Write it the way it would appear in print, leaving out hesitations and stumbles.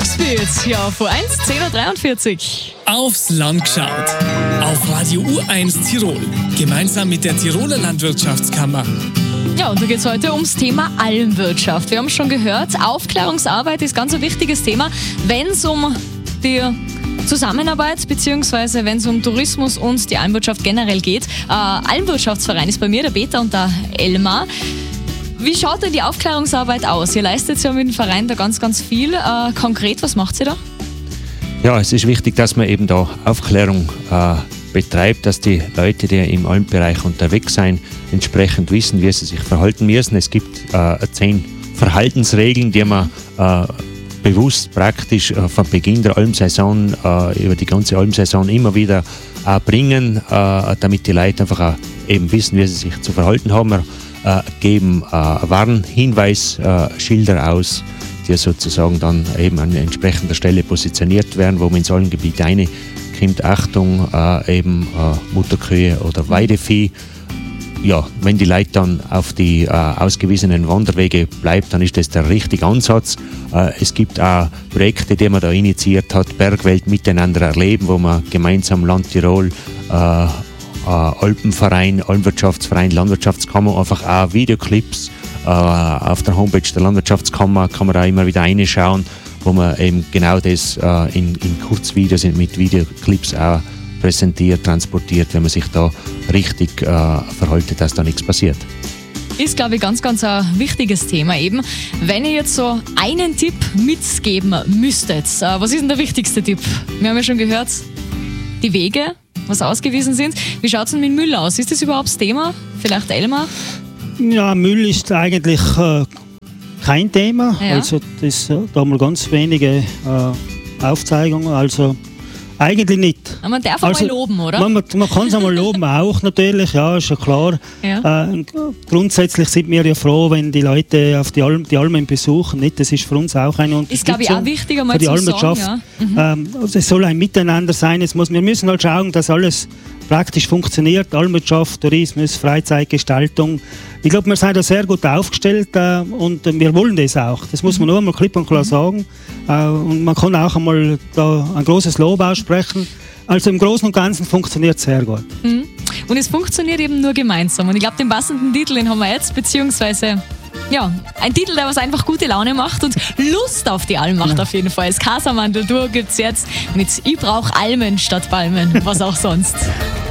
Volksbeat, ja, vor 10:43 Uhr. Aufs Land geschaut. Auf Radio U1 Tirol. Gemeinsam mit der Tiroler Landwirtschaftskammer. Ja, und da geht es heute ums Thema Almwirtschaft. Wir haben es schon gehört, Aufklärungsarbeit ist ganz ein wichtiges Thema, wenn es um die Zusammenarbeit bzw. wenn es um Tourismus und die Almwirtschaft generell geht. Almwirtschaftsverein ist bei mir, der Peter und der Elmar. Wie schaut denn die Aufklärungsarbeit aus? Ihr leistet ja mit dem Verein da ganz, ganz viel. Konkret, was macht ihr da? Ja, es ist wichtig, dass man eben da Aufklärung betreibt, dass die Leute, die im Almbereich unterwegs sind, entsprechend wissen, wie sie sich verhalten müssen. Es gibt 10 Verhaltensregeln, die man bewusst praktisch von Beginn der Almsaison über die ganze Almsaison immer wieder bringen, damit die Leute einfach eben wissen, wie sie sich zu verhalten haben. Wir geben Warnhinweisschilder aus, die sozusagen dann eben an entsprechender Stelle positioniert werden, wo man ins Almgebiet reinkommt. Achtung, eben Mutterkühe oder Weidevieh. Ja, wenn die Leute dann auf die ausgewiesenen Wanderwege bleibt, dann ist das der richtige Ansatz. Es gibt auch Projekte, die man da initiiert hat, Bergwelt miteinander erleben, wo man gemeinsam Land Tirol, Alpenverein, Almwirtschaftsverein, Landwirtschaftskammer, einfach auch Videoclips auf der Homepage der Landwirtschaftskammer kann man da immer wieder reinschauen, wo man eben genau das in Kurzvideos mit Videoclips auch präsentiert, transportiert, wenn man sich da richtig verhält, dass da nichts passiert. Ist, glaube ich, ganz, ganz ein wichtiges Thema eben. Wenn ihr jetzt so einen Tipp mitgeben müsstet, was ist denn der wichtigste Tipp? Wir haben ja schon gehört, die Wege, was ausgewiesen sind. Wie schaut es denn mit Müll aus? Ist das überhaupt das Thema? Vielleicht Elmar? Ja, Müll ist eigentlich kein Thema. Ja. Also da haben wir ganz wenige Aufzeigungen. Also eigentlich nicht. Aber man darf auch mal loben, oder? Man kann es einmal loben, auch natürlich, ja, ist ja klar. Ja. Grundsätzlich sind wir ja froh, wenn die Leute auf die Almen besuchen. Nicht? Das ist für uns auch eine Unterstützung. Ist, glaube ich, auch wichtig, einmal für die zu Almwirtschaft. sagen. Ja. Also es soll ein Miteinander sein. Wir müssen halt schauen, dass alles praktisch funktioniert. Almwirtschaft, Tourismus, Freizeitgestaltung. Ich glaube, wir sind da sehr gut aufgestellt und wir wollen das auch. Das muss man nur einmal klipp und klar sagen. Und man kann auch einmal da ein großes Lob aussprechen. Also im Großen und Ganzen funktioniert es sehr gut. Mhm. Und es funktioniert eben nur gemeinsam. Und ich glaube, den passenden Titel, den haben wir jetzt, beziehungsweise ja, ein Titel, der was einfach gute Laune macht und Lust auf die Alm macht auf jeden Fall. Das Casamandel Tour gibt es jetzt mit Ich brauch Almen statt Palmen, was auch sonst.